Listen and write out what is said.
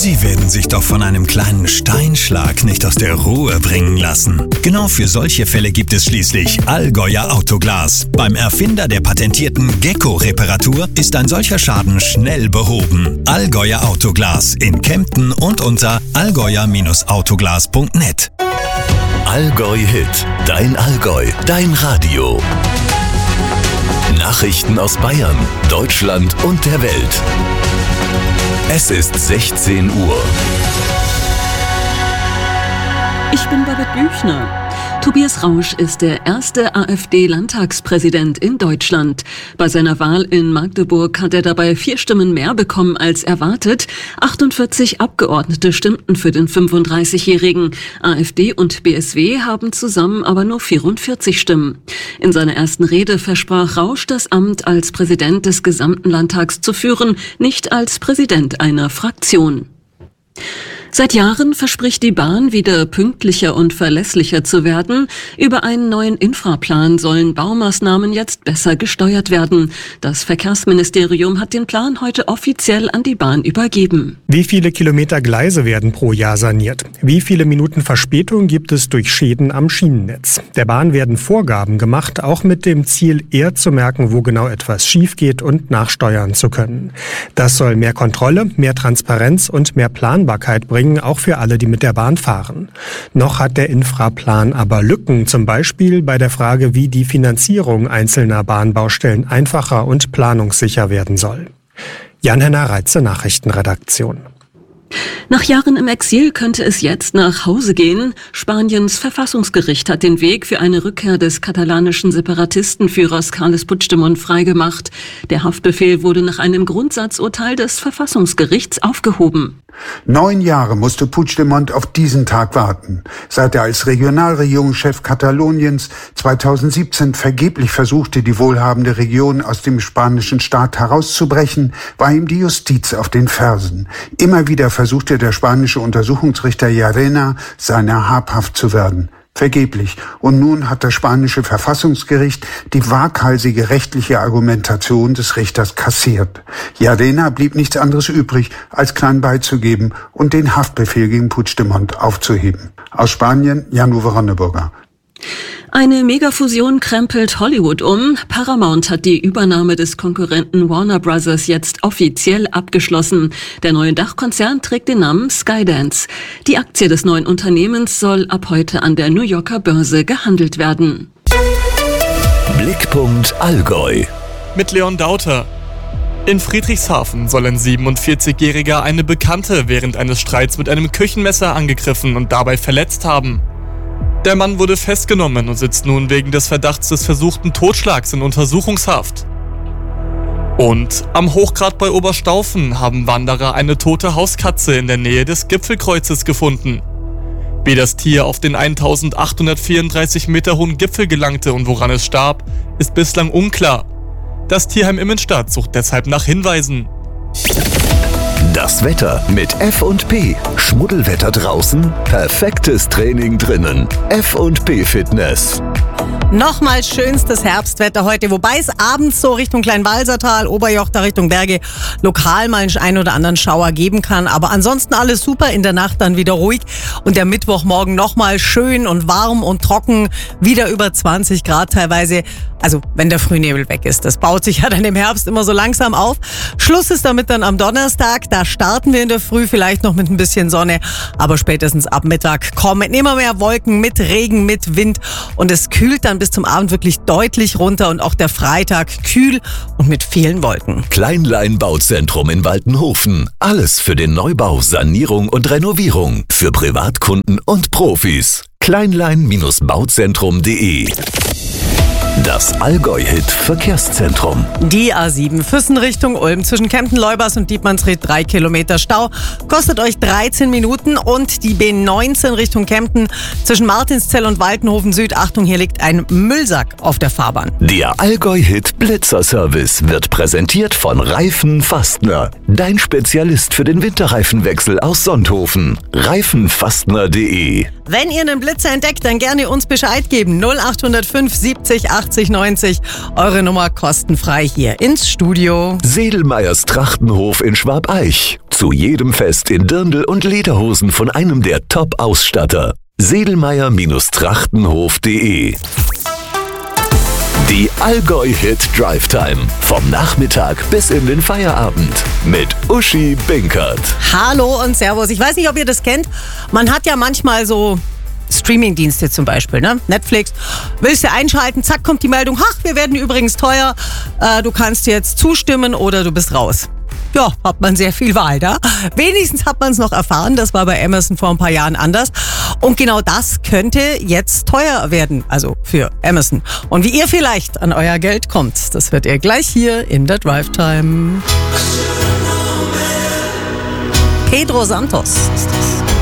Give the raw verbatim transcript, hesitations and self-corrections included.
Sie werden sich doch von einem kleinen Steinschlag nicht aus der Ruhe bringen lassen. Genau für solche Fälle gibt es schließlich Allgäuer Autoglas. Beim Erfinder der patentierten Gecko-Reparatur ist ein solcher Schaden schnell behoben. Allgäuer Autoglas in Kempten und unter allgäuer Autoglas punkt net. Allgäu Hit, dein Allgäu, dein Radio. Nachrichten aus Bayern, Deutschland und der Welt. Es ist sechzehn Uhr. Ich bin Babette Büchner. Tobias Rausch ist der erste AfD-Landtagspräsident in Deutschland. Bei seiner Wahl in Magdeburg hat er dabei vier Stimmen mehr bekommen als erwartet. achtundvierzig Abgeordnete stimmten für den fünfunddreißigjährigen. AfD und B S W haben zusammen aber nur vierundvierzig Stimmen. In seiner ersten Rede versprach Rausch, das Amt als Präsident des gesamten Landtags zu führen, nicht als Präsident einer Fraktion. Seit Jahren verspricht die Bahn, wieder pünktlicher und verlässlicher zu werden. Über einen neuen Infraplan sollen Baumaßnahmen jetzt besser gesteuert werden. Das Verkehrsministerium hat den Plan heute offiziell an die Bahn übergeben. Wie viele Kilometer Gleise werden pro Jahr saniert? Wie viele Minuten Verspätung gibt es durch Schäden am Schienennetz? Der Bahn werden Vorgaben gemacht, auch mit dem Ziel, eher zu merken, wo genau etwas schief geht und nachsteuern zu können. Das soll mehr Kontrolle, mehr Transparenz und mehr Planbarkeit bringen, auch für alle, die mit der Bahn fahren. Noch hat der Infraplan aber Lücken, zum Beispiel bei der Frage, wie die Finanzierung einzelner Bahnbaustellen einfacher und planungssicher werden soll. Jan-Henner Reitze, Nachrichtenredaktion. Nach Jahren im Exil könnte es jetzt nach Hause gehen. Spaniens Verfassungsgericht hat den Weg für eine Rückkehr des katalanischen Separatistenführers Carles Puigdemont freigemacht. Der Haftbefehl wurde nach einem Grundsatzurteil des Verfassungsgerichts aufgehoben. Neun Jahre musste Puigdemont auf diesen Tag warten. Seit er als Regionalregierungschef Kataloniens zweitausendsiebzehn vergeblich versuchte, die wohlhabende Region aus dem spanischen Staat herauszubrechen, war ihm die Justiz auf den Fersen. Immer wieder versuchte der spanische Untersuchungsrichter Llarena, seiner habhaft zu werden. Vergeblich. Und nun hat das spanische Verfassungsgericht die waghalsige rechtliche Argumentation des Richters kassiert. Llarena blieb nichts anderes übrig, als klein beizugeben und den Haftbefehl gegen Puigdemont aufzuheben. Aus Spanien, Jan-Uwe Ronneburger. Eine Megafusion krempelt Hollywood um. Paramount hat die Übernahme des Konkurrenten Warner Bros. Jetzt offiziell abgeschlossen. Der neue Dachkonzern trägt den Namen Skydance. Die Aktie des neuen Unternehmens soll ab heute an der New Yorker Börse gehandelt werden. Blickpunkt Allgäu. Mit Leon Dauter. In Friedrichshafen soll ein siebenundvierzigjähriger eine Bekannte während eines Streits mit einem Küchenmesser angegriffen und dabei verletzt haben. Der Mann wurde festgenommen und sitzt nun wegen des Verdachts des versuchten Totschlags in Untersuchungshaft. Und am Hochgrat bei Oberstaufen haben Wanderer eine tote Hauskatze in der Nähe des Gipfelkreuzes gefunden. Wie das Tier auf den eintausendachthundertvierunddreißig Meter hohen Gipfel gelangte und woran es starb, ist bislang unklar. Das Tierheim Immenstadt sucht deshalb nach Hinweisen. Das Wetter mit F und P. Schmuddelwetter draußen, perfektes Training drinnen. F und P Fitness. Nochmal schönstes Herbstwetter heute, wobei es abends so Richtung Kleinwalsertal, Oberjoch, Richtung Berge lokal mal einen oder anderen Schauer geben kann. Aber ansonsten alles super, in der Nacht dann wieder ruhig. Und der Mittwochmorgen nochmal schön und warm und trocken, wieder über zwanzig Grad teilweise. Also wenn der Frühnebel weg ist. Das baut sich ja dann im Herbst immer so langsam auf. Schluss ist damit dann am Donnerstag. Da starten wir in der Früh vielleicht noch mit ein bisschen Sonne. Aber spätestens ab Mittag kommen immer mehr Wolken mit Regen, mit Wind. Und es kühlt dann bis zum Abend wirklich deutlich runter. Und auch der Freitag kühl und mit vielen Wolken. Kleinlein Bauzentrum in Waltenhofen. Alles für den Neubau, Sanierung und Renovierung. Für Privatkunden und Profis. kleinlein Bauzentrum punkt de. Das Allgäu-Hit Verkehrszentrum. Die A sieben Füssen Richtung Ulm zwischen Kempten-Leubers und Dietmannsried drei Kilometer Stau. Kostet euch dreizehn Minuten. Und die B neunzehn Richtung Kempten zwischen Martinszell und Waltenhofen Süd. Achtung, hier liegt ein Müllsack auf der Fahrbahn. Der Allgäu-Hit Blitzerservice wird präsentiert von Reifen Fastner. Dein Spezialist für den Winterreifenwechsel aus Sonthofen. reifenfastner punkt de. Wenn ihr einen Blitzer entdeckt, dann gerne uns Bescheid geben. null acht null fünf siebzig achtzig neunzig. Eure Nummer kostenfrei hier ins Studio. Sedelmeyers Trachtenhof in Schwabeich. Zu jedem Fest in Dirndl und Lederhosen von einem der Top-Ausstatter. Sedelmeier-Trachtenhof punkt de. Die Allgäu-Hit Drive Time. Vom Nachmittag bis in den Feierabend. Mit Uschi Binkert. Hallo und Servus. Ich weiß nicht, ob ihr das kennt. Man hat ja manchmal so Streaming-Dienste zum Beispiel, ne? Netflix. Willst du einschalten, zack, kommt die Meldung, ach, wir werden übrigens teuer. Äh, du kannst jetzt zustimmen oder du bist raus. Ja, hat man sehr viel Wahl da. Wenigstens hat man es noch erfahren, das war bei Amazon vor ein paar Jahren anders. Und genau das könnte jetzt teuer werden, also für Amazon. Und wie ihr vielleicht an euer Geld kommt, das hört ihr gleich hier in der Drive Time. Pedro Santos ist das.